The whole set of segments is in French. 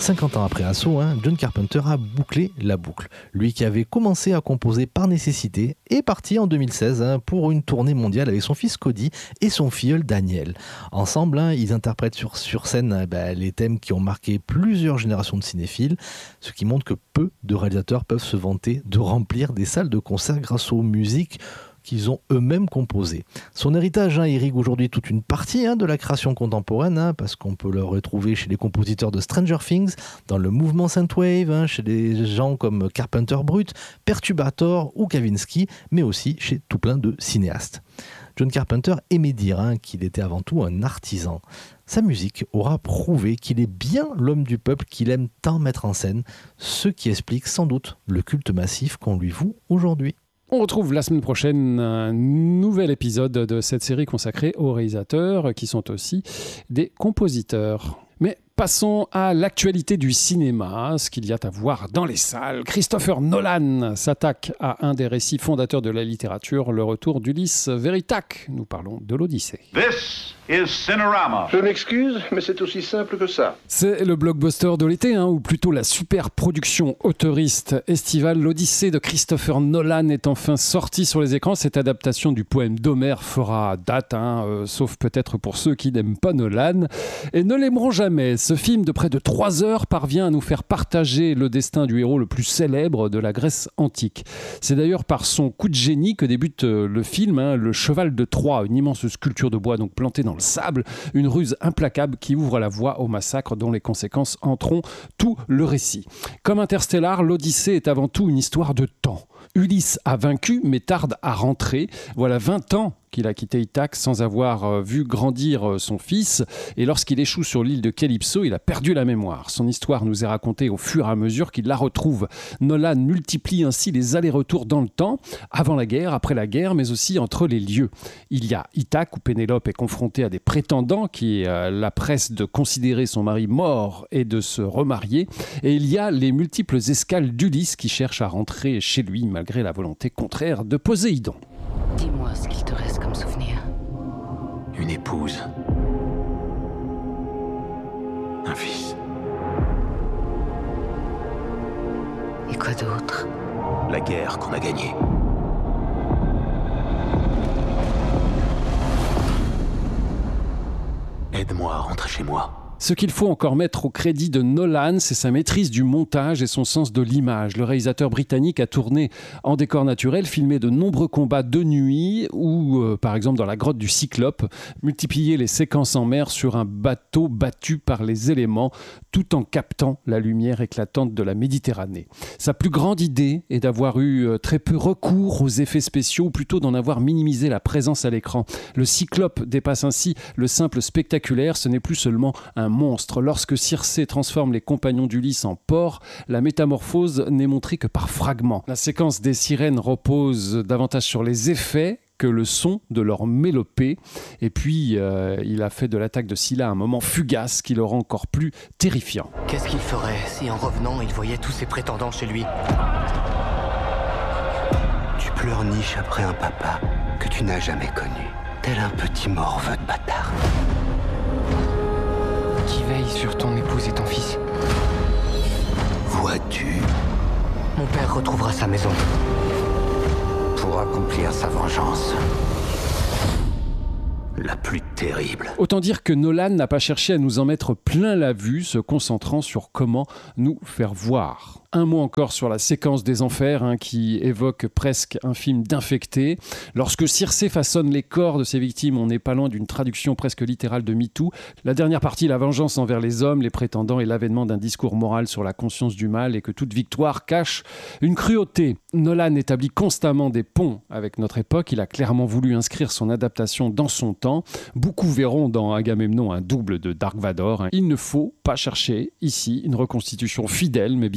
50 ans après Assaut, John Carpenter a bouclé la boucle. Lui qui avait commencé à composer par nécessité est parti en 2016 pour une tournée mondiale avec son fils Cody et son filleul Daniel. Ensemble, ils interprètent sur scène les thèmes qui ont marqué plusieurs générations de cinéphiles, ce qui montre que peu de réalisateurs peuvent se vanter de remplir des salles de concert grâce aux musiques qu'ils ont eux-mêmes composées. Son héritage irrigue aujourd'hui toute une partie de la création contemporaine, parce qu'on peut le retrouver chez les compositeurs de Stranger Things, dans le mouvement Synthwave, chez des gens comme Carpenter Brut, Perturbator ou Kavinsky, mais aussi chez tout plein de cinéastes. John Carpenter aimait dire qu'il était avant tout un artisan. Sa musique aura prouvé qu'il est bien l'homme du peuple qu'il aime tant mettre en scène, ce qui explique sans doute le culte massif qu'on lui voue aujourd'hui. On retrouve la semaine prochaine un nouvel épisode de cette série consacrée aux réalisateurs qui sont aussi des compositeurs. Mais passons à l'actualité du cinéma, ce qu'il y a à voir dans les salles. Christopher Nolan s'attaque à un des récits fondateurs de la littérature, le retour d'Ulysse Véritac. Nous parlons de l'Odyssée. This is Cinerama. Je m'excuse, mais c'est aussi simple que ça. C'est le blockbuster de l'été, ou plutôt la super production auteuriste estivale. L'Odyssée de Christopher Nolan est enfin sortie sur les écrans. Cette adaptation du poème d'Homère fera date, sauf peut-être pour ceux qui n'aiment pas Nolan et ne l'aimeront jamais. Ce film de près de 3 heures parvient à nous faire partager le destin du héros le plus célèbre de la Grèce antique. C'est d'ailleurs par son coup de génie que débute le film, le cheval de Troie, une immense sculpture de bois donc plantée dans le sable, une ruse implacable qui ouvre la voie au massacre dont les conséquences hanteront tout le récit. Comme Interstellar, l'Odyssée est avant tout une histoire de temps. Ulysse a vaincu mais tarde à rentrer. Voilà 20 ans qu'il a quitté Ithaque sans avoir vu grandir son fils. Et lorsqu'il échoue sur l'île de Calypso, il a perdu la mémoire. Son histoire nous est racontée au fur et à mesure qu'il la retrouve. Nolan multiplie ainsi les allers-retours dans le temps, avant la guerre, après la guerre, mais aussi entre les lieux. Il y a Ithaque, où Pénélope est confrontée à des prétendants qui la pressent de considérer son mari mort et de se remarier. Et il y a les multiples escales d'Ulysse qui cherche à rentrer chez lui, malgré la volonté contraire de Poséidon. Dis-moi ce qu'il te reste comme souvenir. Une épouse. Un fils. Et quoi d'autre? La guerre qu'on a gagnée. Aide-moi à rentrer chez moi. Ce qu'il faut encore mettre au crédit de Nolan, c'est sa maîtrise du montage et son sens de l'image. Le réalisateur britannique a tourné en décor naturel, filmé de nombreux combats de nuit ou, par exemple, dans la grotte du Cyclope, multiplié les séquences en mer sur un bateau battu par les éléments, tout en captant la lumière éclatante de la Méditerranée. Sa plus grande idée est d'avoir eu très peu recours aux effets spéciaux, ou plutôt d'en avoir minimisé la présence à l'écran. Le Cyclope dépasse ainsi le simple spectaculaire, ce n'est plus seulement un monstre. Lorsque Circé transforme les compagnons d'Ulysse en porcs, la métamorphose n'est montrée que par fragments. La séquence des sirènes repose davantage sur les effets que le son de leur mélopée. Et puis, il a fait de l'attaque de Scylla un moment fugace qui le rend encore plus terrifiant. Qu'est-ce qu'il ferait si en revenant, il voyait tous ses prétendants chez lui? Tu pleurniches après un papa que tu n'as jamais connu, tel un petit morveux de bâtard. Qui veille sur ton épouse et ton fils? Vois-tu? Mon père retrouvera sa maison pour accomplir sa vengeance. La plus terrible. Autant dire que Nolan n'a pas cherché à nous en mettre plein la vue, se concentrant sur comment nous faire voir. Un mot encore sur la séquence des enfers qui évoque presque un film d'infecté. Lorsque Circé façonne les corps de ses victimes, on n'est pas loin d'une traduction presque littérale de MeToo. La dernière partie, la vengeance envers les hommes, les prétendants et l'avènement d'un discours moral sur la conscience du mal et que toute victoire cache une cruauté. Nolan établit constamment des ponts avec notre époque. Il a clairement voulu inscrire son adaptation dans son temps. Beaucoup verront dans Agamemnon un double de Dark Vador. Il ne faut pas chercher ici une reconstitution fidèle, mais bien une interprétation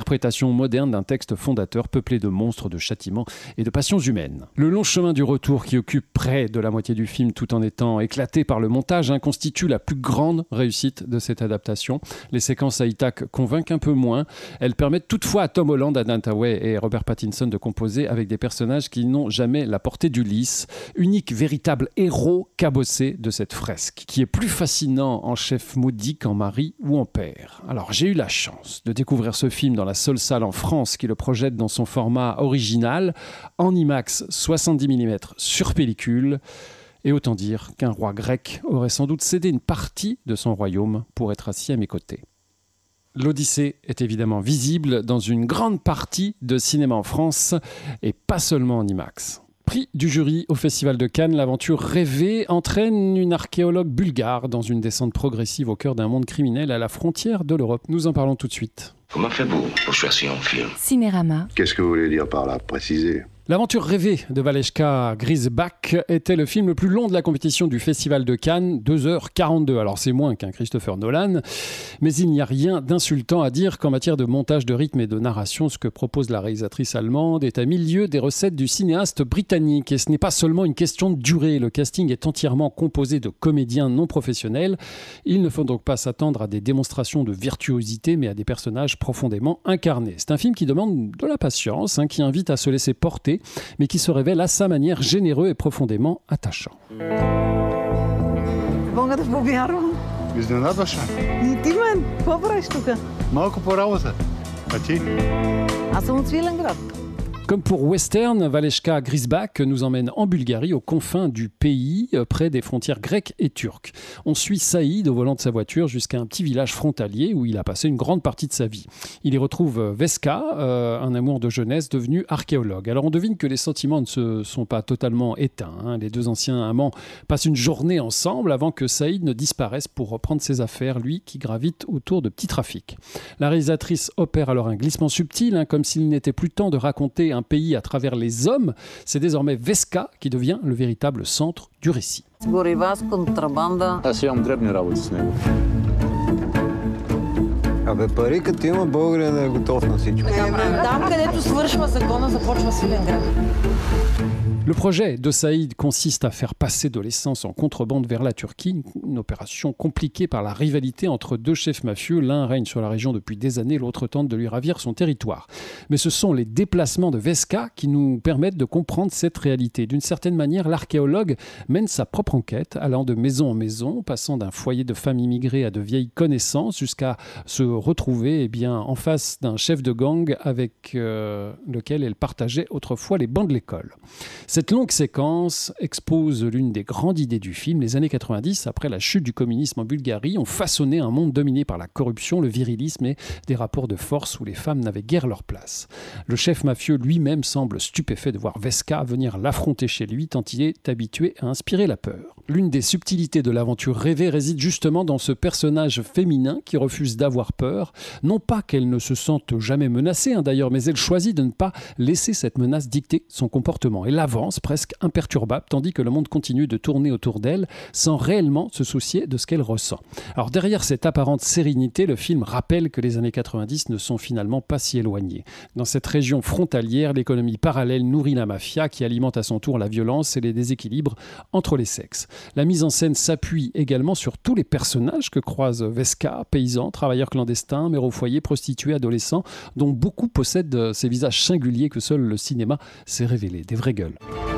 interprétation moderne d'un texte fondateur peuplé de monstres, de châtiments et de passions humaines. Le long chemin du retour, qui occupe près de la moitié du film tout en étant éclaté par le montage, constitue la plus grande réussite de cette adaptation. Les séquences à Ithac convainquent un peu moins. Elles permettent toutefois à Tom Holland, Anne Hathaway et Robert Pattinson de composer avec des personnages qui n'ont jamais la portée d'Ulysse, unique véritable héros cabossé de cette fresque, qui est plus fascinant en chef maudit qu'en mari ou en père. Alors j'ai eu la chance de découvrir ce film dans la seule salle en France qui le projette dans son format original, en IMAX 70 mm sur pellicule. Et autant dire qu'un roi grec aurait sans doute cédé une partie de son royaume pour être assis à mes côtés. L'Odyssée est évidemment visible dans une grande partie de cinéma en France et pas seulement en IMAX. Prix du jury au Festival de Cannes, l'aventure rêvée entraîne une archéologue bulgare dans une descente progressive au cœur d'un monde criminel à la frontière de l'Europe. Nous en parlons tout de suite. Comment fait-vous pour choisir un film? Cinérama. Qu'est-ce que vous voulez dire par là? Précisez. L'aventure rêvée de Valeška Grisbach était le film le plus long de la compétition du Festival de Cannes, 2h42. Alors c'est moins qu'un Christopher Nolan, mais il n'y a rien d'insultant à dire qu'en matière de montage de rythme et de narration, ce que propose la réalisatrice allemande est à milieu des recettes du cinéaste britannique. Et ce n'est pas seulement une question de durée, le casting est entièrement composé de comédiens non professionnels. Il ne faut donc pas s'attendre à des démonstrations de virtuosité, mais à des personnages profondément incarnés. C'est un film qui demande de la patience, qui invite à se laisser porter, mais qui se révèle à sa manière généreux et profondément attachant. Comme pour Western, Valeška Grisbach nous emmène en Bulgarie, aux confins du pays, près des frontières grecques et turques. On suit Saïd au volant de sa voiture jusqu'à un petit village frontalier où il a passé une grande partie de sa vie. Il y retrouve Veska, un amour de jeunesse devenu archéologue. Alors on devine que les sentiments ne se sont pas totalement éteints. Les deux anciens amants passent une journée ensemble avant que Saïd ne disparaisse pour reprendre ses affaires, lui qui gravite autour de petits trafics. La réalisatrice opère alors un glissement subtil, comme s'il n'était plus temps de raconter un pays à travers les hommes. C'est désormais Veska qui devient le véritable centre du récit. Париката има, българин е готов на всичко. Там, където свършва закона, започва Свиленград. Le projet de Saïd consiste à faire passer de l'essence en contrebande vers la Turquie, une opération compliquée par la rivalité entre deux chefs mafieux. L'un règne sur la région depuis des années, l'autre tente de lui ravir son territoire. Mais ce sont les déplacements de Veska qui nous permettent de comprendre cette réalité. D'une certaine manière, l'archéologue mène sa propre enquête, allant de maison en maison, passant d'un foyer de femmes immigrées à de vieilles connaissances, jusqu'à se retrouver en face d'un chef de gang avec lequel elle partageait autrefois les bancs de l'école. Cette longue séquence expose l'une des grandes idées du film. Les années 90, après la chute du communisme en Bulgarie, ont façonné un monde dominé par la corruption, le virilisme et des rapports de force où les femmes n'avaient guère leur place. Le chef mafieux lui-même semble stupéfait de voir Veska venir l'affronter chez lui, tant il est habitué à inspirer la peur. L'une des subtilités de l'aventure rêvée réside justement dans ce personnage féminin qui refuse d'avoir peur. Non pas qu'elle ne se sente jamais menacée d'ailleurs, mais elle choisit de ne pas laisser cette menace dicter son comportement. Elle avance presque imperturbable, tandis que le monde continue de tourner autour d'elle sans réellement se soucier de ce qu'elle ressent. Alors derrière cette apparente sérénité, le film rappelle que les années 90 ne sont finalement pas si éloignées. Dans cette région frontalière, l'économie parallèle nourrit la mafia qui alimente à son tour la violence et les déséquilibres entre les sexes. La mise en scène s'appuie également sur tous les personnages que croise Veska, paysans, travailleurs clandestins, mères au foyer, prostituées, adolescents, dont beaucoup possèdent ces visages singuliers que seul le cinéma sait révéler, des vraies gueules.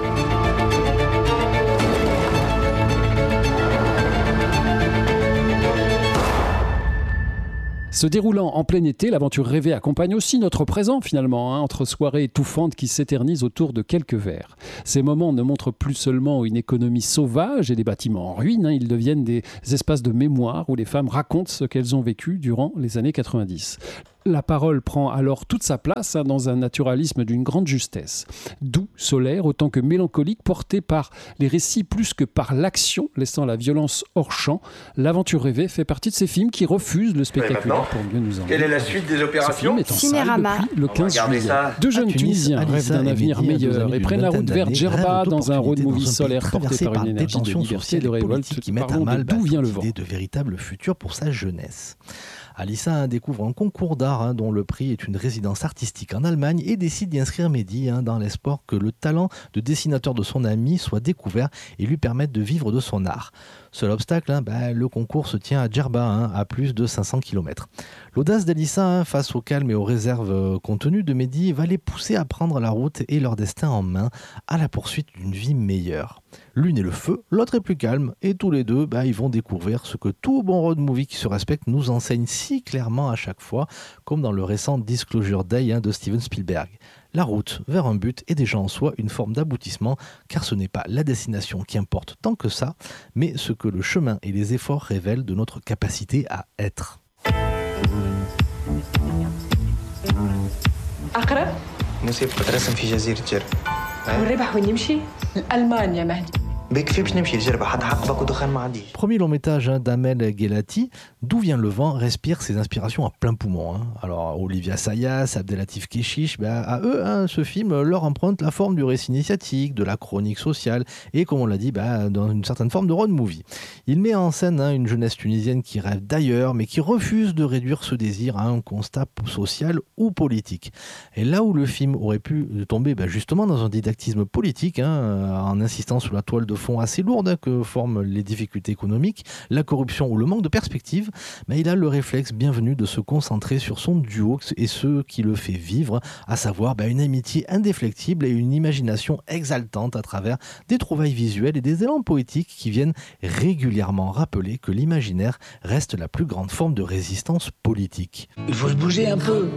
Se déroulant en plein été, l'aventure rêvée accompagne aussi notre présent finalement, entre soirées étouffantes qui s'éternisent autour de quelques verres. Ces moments ne montrent plus seulement une économie sauvage et des bâtiments en ruine, ils deviennent des espaces de mémoire où les femmes racontent ce qu'elles ont vécu durant les années 90. La parole prend alors toute sa place dans un naturalisme d'une grande justesse. Doux, solaire, autant que mélancolique, porté par les récits plus que par l'action, laissant la violence hors champ. L'aventure rêvée fait partie de ces films qui refusent le spectaculaire pour mieux nous emmener. Quelle est la suite des opérations? Cinérama. Depuis le 15 juillet. Deux jeunes Tunisiens rêvent d'un avenir meilleur et prennent la route vers Djerba dans un road movie solaire porté par une énergie de liberté et de révolte. Qui mettent à mal d'où vient le vent. de véritable futur pour sa jeunesse. Alissa découvre un concours d'art noir, dont le prix est une résidence artistique en Allemagne, et décide d'y inscrire Mehdi dans l'espoir que le talent de dessinateur de son ami soit découvert et lui permette de vivre de son art. Seul obstacle, le concours se tient à Djerba, à plus de 500 km. L'audace d'Alissa, face au calme et aux réserves contenues de Mehdi, va les pousser à prendre la route et leur destin en main à la poursuite d'une vie meilleure. L'une est le feu, l'autre est plus calme, et tous les deux, ils vont découvrir ce que tout bon road movie qui se respecte nous enseigne si clairement à chaque fois, comme dans le récent Disclosure Day de Steven Spielberg. La route vers un but est déjà en soi une forme d'aboutissement, car ce n'est pas la destination qui importe tant que ça, mais ce que le chemin et les efforts révèlent de notre capacité à être. أقرب؟ نسيب بترسم في جزيرة جرب. والربح وين يمشي؟ ألمانيا مهدي. Premier long métrage d'Amel Guelati, D'où vient le vent respire ses inspirations à plein poumon. Alors Olivia Sayas, Abdelatif Kechiche, à eux, ce film leur emprunte la forme du récit initiatique, de la chronique sociale et, comme on l'a dit, dans une certaine forme de road movie. Il met en scène une jeunesse tunisienne qui rêve d'ailleurs, mais qui refuse de réduire ce désir à un constat social ou politique. Et là où le film aurait pu tomber justement dans un didactisme politique, en insistant sur la toile de fond assez lourde que forment les difficultés économiques, la corruption ou le manque de perspective, il a le réflexe bienvenu de se concentrer sur son duo et ce qui le fait vivre, à savoir une amitié indéflectible et une imagination exaltante à travers des trouvailles visuelles et des élans poétiques qui viennent régulièrement rappeler que l'imaginaire reste la plus grande forme de résistance politique. Il faut se bouger un peu.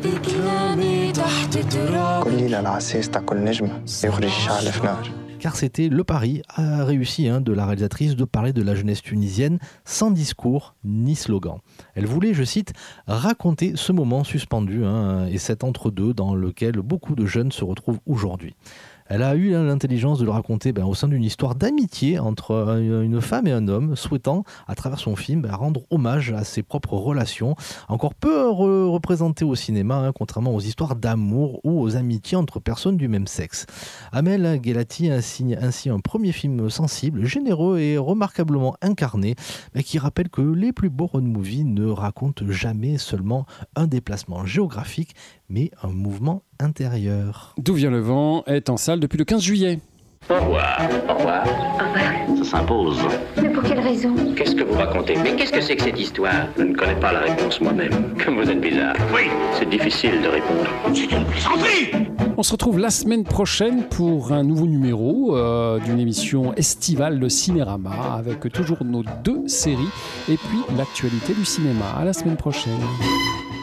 Car c'était le pari réussi de la réalisatrice de parler de la jeunesse tunisienne sans discours ni slogan. Elle voulait, je cite, raconter ce moment suspendu et cet entre-deux dans lequel beaucoup de jeunes se retrouvent aujourd'hui. Elle a eu l'intelligence de le raconter au sein d'une histoire d'amitié entre une femme et un homme, souhaitant, à travers son film, rendre hommage à ses propres relations, encore peu représentées au cinéma, contrairement aux histoires d'amour ou aux amitiés entre personnes du même sexe. Amel Guelati signe ainsi un premier film sensible, généreux et remarquablement incarné, qui rappelle que les plus beaux road movies ne racontent jamais seulement un déplacement géographique, mais un mouvement intérieur. D'où vient le vent est en salle depuis le 15 juillet. Au revoir. Au revoir. Ça s'impose. Mais pour quelle raison? Qu'est-ce que vous racontez? Mais qu'est-ce que c'est que cette histoire? Je ne connais pas la réponse moi-même. Comme vous êtes bizarre. Oui, c'est difficile de répondre. C'est une plaisanterie! On se retrouve la semaine prochaine pour un nouveau numéro d'une émission estivale de Cinérama avec toujours nos 2 séries et puis l'actualité du cinéma. À la semaine prochaine.